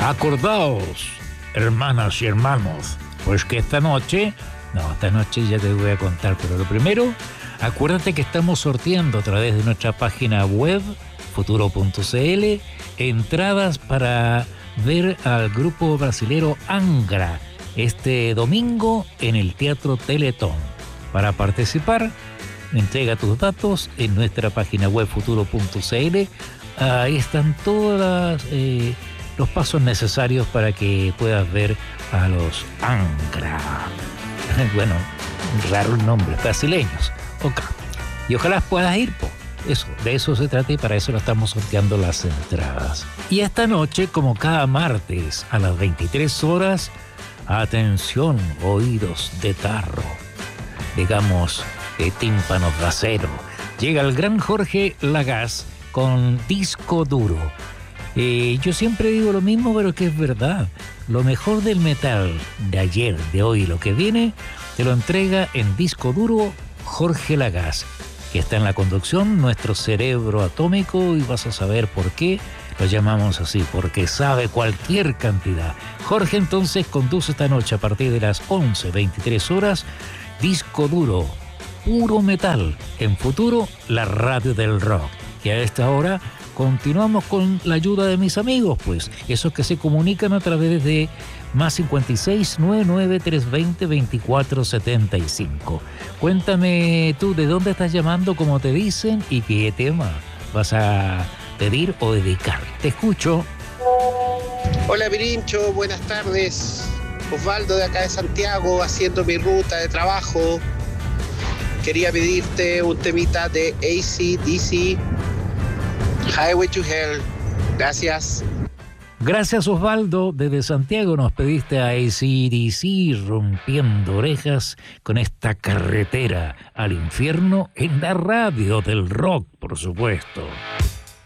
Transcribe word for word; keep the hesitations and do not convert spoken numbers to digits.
Acordaos, hermanas y hermanos, pues que esta noche, no, esta noche ya te voy a contar, pero lo primero, acuérdate que estamos sorteando a través de nuestra página web, futuro punto c l, entradas para ver al grupo brasilero Angra este domingo en el Teatro Teletón. Para participar, entrega tus datos en nuestra página web futuro punto c l. Ahí están todos las, eh, los pasos necesarios para que puedas ver a los Angra. Bueno, raro el nombre, brasileños. Ok. Y ojalá puedas ir, po. Eso, de eso se trata y para eso lo estamos sorteando las entradas. Y esta noche, como cada martes a las veintitrés horas, atención, oídos de tarro, digamos, de tímpanos de acero, llega el gran Jorge Lagasse con Disco Duro. Eh, yo siempre digo lo mismo, pero que es verdad. Lo mejor del metal de ayer, de hoy, lo que viene, te lo entrega en Disco Duro Jorge Lagasse, que está en la conducción, nuestro cerebro atómico, y vas a saber por qué lo llamamos así, porque sabe cualquier cantidad. Jorge entonces conduce esta noche a partir de las once, veintitrés horas, Disco Duro, puro metal, en Futuro, la radio del rock. Y a esta hora continuamos con la ayuda de mis amigos, pues, esos que se comunican a través de más cincuenta y seis, noventa y nueve, trescientos veinte, veinticuatro setenta y cinco. Cuéntame tú de dónde estás llamando, como te dicen, y qué tema vas a pedir o dedicar. Te escucho. Hola Pirincho, buenas tardes. Osvaldo de acá de Santiago, haciendo mi ruta de trabajo. Quería pedirte un temita de A C D C, Highway to Hell. Gracias. Gracias, Osvaldo. Desde Santiago nos pediste a A C D C, rompiendo orejas con esta carretera al infierno en la radio del rock, por supuesto.